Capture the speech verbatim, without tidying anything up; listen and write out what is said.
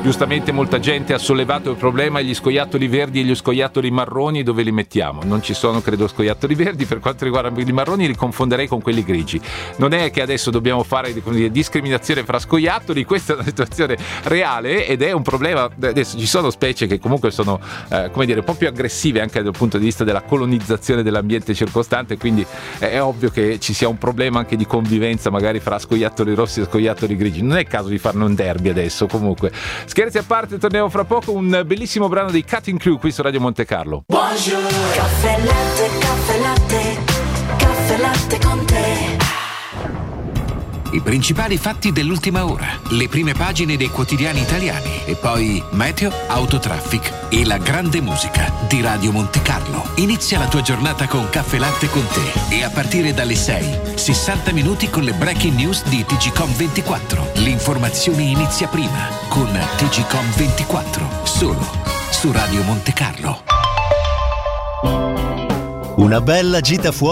giustamente molta gente ha sollevato il problema: gli scoiattoli verdi e gli scoiattoli marroni dove li mettiamo? Non ci sono, credo, scoiattoli verdi. Per quanto riguarda quelli marroni li confonderei con quelli grigi. Non è che adesso dobbiamo fare, come dire, discriminazione fra scoiattoli, questa è una situazione reale ed è un problema. Adesso ci sono specie che comunque sono eh, come dire un po' più aggressive anche dal punto di vista della colonizzazione dell'ambiente circostante, quindi è ovvio che ci sia un problema anche di convivenza magari fra scoiattoli rossi e scoiattoli grigi. Non è il caso di farne un derby adesso. Comunque, scherzi a parte, torniamo fra poco. Un bellissimo brano dei Cutting Crew qui su Radio Monte Carlo. Buongiorno. Caffè latte, caffè latte, caffè latte con te. I principali fatti dell'ultima ora, le prime pagine dei quotidiani italiani e poi meteo, autotraffic e la grande musica di Radio Monte Carlo. Inizia la tua giornata con Caffè Latte con te e a partire dalle sei, sessanta minuti con le breaking news di T G Com ventiquattro. L'informazione inizia prima con T G Com ventiquattro, solo su Radio Monte Carlo. Una bella gita fuori